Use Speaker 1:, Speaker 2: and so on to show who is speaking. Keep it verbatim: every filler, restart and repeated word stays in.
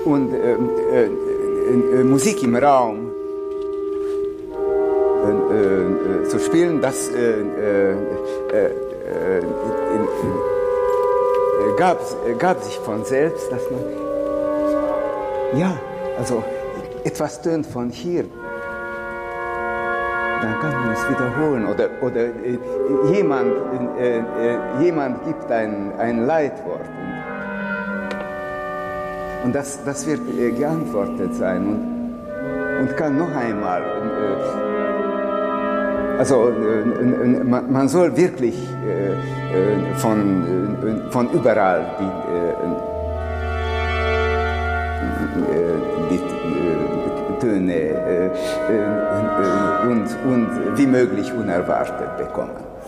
Speaker 1: und äh, äh, äh, Musik im Raum äh, äh, zu spielen, das äh, äh, äh, in, in, gab, gab sich von selbst, dass man, ja, also etwas tönt von hier, dann kann man es wiederholen. Oder, oder äh, jemand, äh, äh, jemand gibt ein, ein Leitwort. Und, und das, das wird äh, geantwortet sein und, und kann noch einmal. Äh, also äh, man, man soll wirklich äh, äh, von, äh, von überall die, äh, die äh, Töne äh, äh, und, und wie möglich unerwartet bekommen.